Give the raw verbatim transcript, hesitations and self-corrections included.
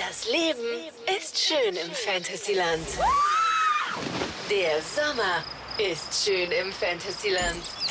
Das Leben ist schön im Fantasyland. Der Sommer ist schön im Fantasyland.